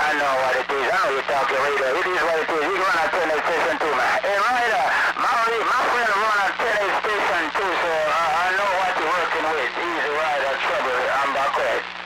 know what it is. I know you're talking radio. It is what it is. You run on 10 station too, man. Hey, Ryder, my friend run on 10 station too, so I know what you're working with. Easy Rider, Trouble, I'm back right.